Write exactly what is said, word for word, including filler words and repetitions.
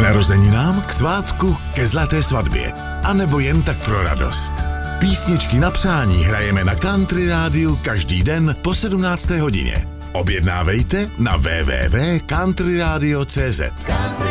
narozeninám, k svátku, ke zlaté svatbě. A nebo jen tak pro radost. Písničky na přání hrajeme na Country Rádiu každý den po sedmnácté hodině. Objednávejte na w w w tečka country radio tečka c z.